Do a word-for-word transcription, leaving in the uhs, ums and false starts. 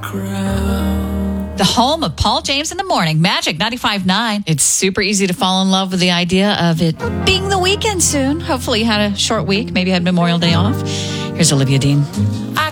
crowd. The home of Paul James in the Morning, Magic ninety-five point nine. It's super easy to fall in love with the idea of it being the weekend soon. Hopefully you had a short week. Maybe you had Memorial Day off. Here's Olivia Dean.